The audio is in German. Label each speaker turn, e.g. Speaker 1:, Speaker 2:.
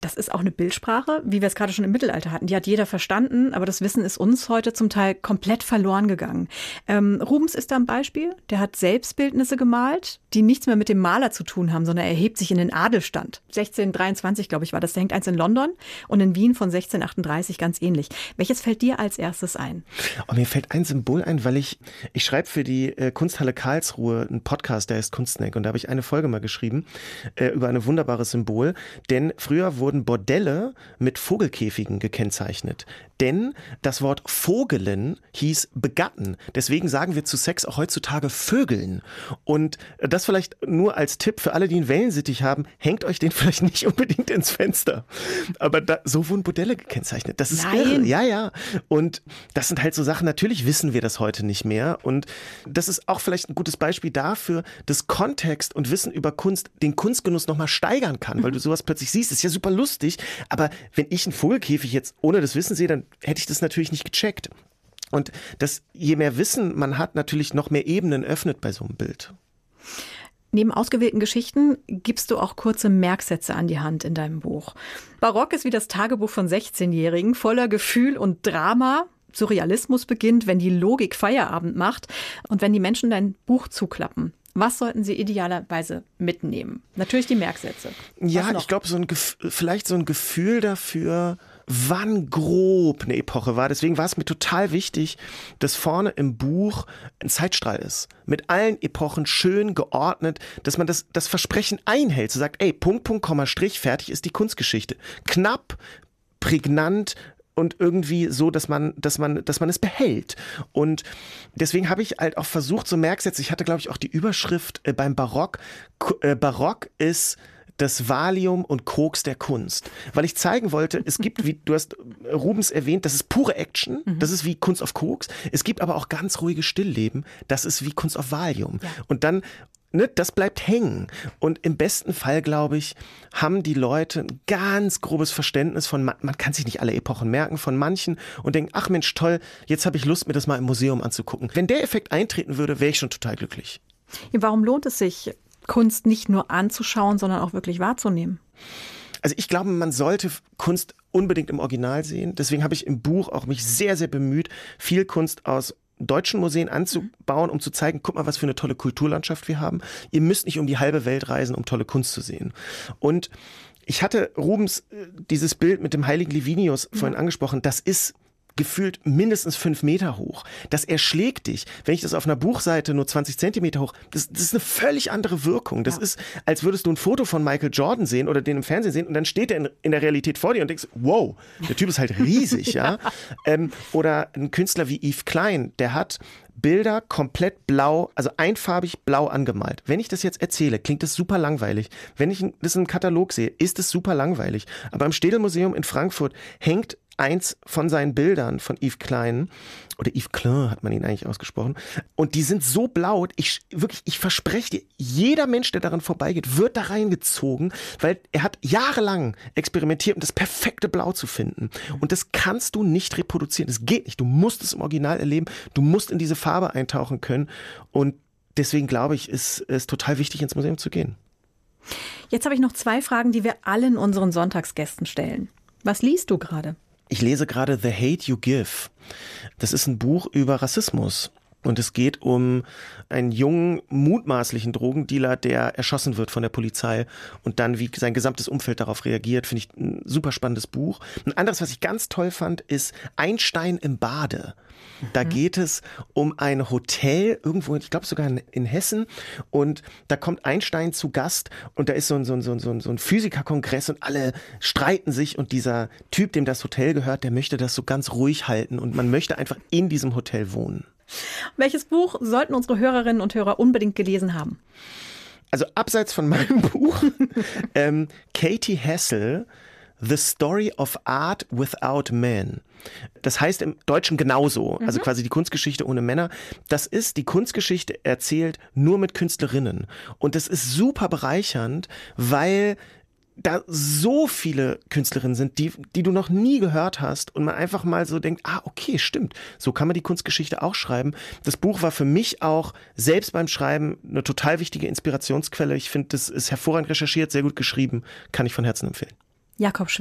Speaker 1: Das ist auch eine Bildsprache, wie wir es gerade schon im Mittelalter hatten. Die hat jeder verstanden, aber das Wissen ist uns heute zum Teil komplett verloren gegangen. Rubens ist da ein Beispiel. Der hat Selbstbildnisse gemalt, die nichts mehr mit dem Maler zu tun haben, sondern er hebt sich in den Adelstand. 1623, glaube ich, war das. Da hängt eins in London und in Wien von 1638 ganz ähnlich. Welches fällt dir als erstes ein?
Speaker 2: Oh, mir fällt ein Symbol ein, weil ich schreibe für die Kunsthalle Karlsruhe einen Podcast, der heißt Kunstsnack. Und da habe ich eine Folge mal geschrieben über ein wunderbares Symbol. Denn früher wurden Bordelle mit Vogelkäfigen gekennzeichnet. Denn das Wort Vogelen hieß begatten. Deswegen sagen wir zu Sex auch heutzutage Vögeln. Und das vielleicht nur als Tipp für alle, die einen Wellensittich haben, hängt euch den vielleicht nicht unbedingt ins Fenster. Aber so wurden Bordelle gekennzeichnet. Das ist irre. Ja, ja. Und das sind halt so Sachen, natürlich wissen wir das heute nicht mehr. Und das ist auch vielleicht ein gutes Beispiel dafür, dass Kontext und Wissen über Kunst den Kunstgenuss nochmal steigern kann, weil du sowas plötzlich siehst. Das ist ja super lustig, aber wenn ich einen Vogelkäfig jetzt ohne das Wissen sehe, dann hätte ich das natürlich nicht gecheckt. Und je mehr Wissen man hat, natürlich noch mehr Ebenen öffnet bei so einem Bild.
Speaker 1: Neben ausgewählten Geschichten gibst du auch kurze Merksätze an die Hand in deinem Buch. Barock ist wie das Tagebuch von 16-Jährigen, voller Gefühl und Drama. Surrealismus beginnt, wenn die Logik Feierabend macht und wenn die Menschen dein Buch zuklappen. Was sollten sie idealerweise mitnehmen? Natürlich die Merksätze.
Speaker 2: Ja, ich glaube, vielleicht so ein Gefühl dafür, wann grob eine Epoche war. Deswegen war es mir total wichtig, dass vorne im Buch ein Zeitstrahl ist. Mit allen Epochen schön geordnet, dass man das Versprechen einhält. So sagt, ey, Punkt, Punkt, Komma, Strich, fertig ist die Kunstgeschichte. Knapp, prägnant, und irgendwie so, dass man es behält. Und deswegen habe ich halt auch versucht, so Merksätze, ich hatte, glaube ich, auch die Überschrift beim Barock. Barock ist das Valium und Koks der Kunst. Weil ich zeigen wollte, es gibt, wie du hast Rubens erwähnt, das ist pure Action, das ist wie Kunst auf Koks. Es gibt aber auch ganz ruhiges Stillleben, das ist wie Kunst auf Valium. Ja. Und dann das bleibt hängen. Und im besten Fall, glaube ich, haben die Leute ein ganz grobes Verständnis von, man kann sich nicht alle Epochen merken, von manchen und denken, ach Mensch, toll, jetzt habe ich Lust, mir das mal im Museum anzugucken. Wenn der Effekt eintreten würde, wäre ich schon total glücklich.
Speaker 1: Ja, warum lohnt es sich, Kunst nicht nur anzuschauen, sondern auch wirklich wahrzunehmen?
Speaker 2: Also ich glaube, man sollte Kunst unbedingt im Original sehen. Deswegen habe ich im Buch auch mich sehr, sehr bemüht, viel Kunst aus deutschen Museen anzubauen, um zu zeigen, guck mal, was für eine tolle Kulturlandschaft wir haben. Ihr müsst nicht um die halbe Welt reisen, um tolle Kunst zu sehen. Und ich hatte Rubens dieses Bild mit dem heiligen Livinius vorhin angesprochen. Das ist gefühlt mindestens 5 Meter hoch. Das erschlägt dich. Wenn ich das auf einer Buchseite nur 20 Zentimeter hoch, das ist eine völlig andere Wirkung. Das ist, als würdest du ein Foto von Michael Jordan sehen oder den im Fernsehen sehen und dann steht er in der Realität vor dir und denkst, wow, der Typ ist halt riesig, ja. Oder ein Künstler wie Yves Klein, der hat Bilder komplett blau, also einfarbig blau angemalt. Wenn ich das jetzt erzähle, klingt das super langweilig. Wenn ich das in einem Katalog sehe, ist es super langweilig. Aber im Städelmuseum in Frankfurt hängt eins von seinen Bildern von Yves Klein, oder Yves Klein hat man ihn eigentlich ausgesprochen, und die sind so blau, ich verspreche dir, jeder Mensch, der daran vorbeigeht, wird da reingezogen, weil er hat jahrelang experimentiert, um das perfekte Blau zu finden. Und das kannst du nicht reproduzieren, das geht nicht. Du musst es im Original erleben, du musst in diese Farbe eintauchen können, und deswegen glaube ich, ist es total wichtig, ins Museum zu gehen.
Speaker 1: Jetzt habe ich noch 2 Fragen, die wir allen unseren Sonntagsgästen stellen. Was liest du gerade?
Speaker 2: Ich lese gerade The Hate You Give. Das ist ein Buch über Rassismus. Und es geht um einen jungen, mutmaßlichen Drogendealer, der erschossen wird von der Polizei und dann, wie sein gesamtes Umfeld darauf reagiert, finde ich ein super spannendes Buch. Ein anderes, was ich ganz toll fand, ist Einstein im Bade. Da geht es um ein Hotel irgendwo, ich glaube sogar in Hessen, und da kommt Einstein zu Gast und da ist so ein Physikerkongress und alle streiten sich und dieser Typ, dem das Hotel gehört, der möchte das so ganz ruhig halten und man möchte einfach in diesem Hotel wohnen.
Speaker 1: Welches Buch sollten unsere Hörerinnen und Hörer unbedingt gelesen haben?
Speaker 2: Also abseits von meinem Buch, Katie Hassel, The Story of Art Without Men. Das heißt im Deutschen genauso, also quasi die Kunstgeschichte ohne Männer. Das ist, die Kunstgeschichte erzählt nur mit Künstlerinnen. Und das ist super bereichernd, weil da so viele Künstlerinnen sind, die du noch nie gehört hast und man einfach mal so denkt, okay, stimmt, so kann man die Kunstgeschichte auch schreiben. Das Buch war für mich auch selbst beim Schreiben eine total wichtige Inspirationsquelle. Ich finde, das ist hervorragend recherchiert, sehr gut geschrieben, kann ich von Herzen empfehlen.
Speaker 1: Jakob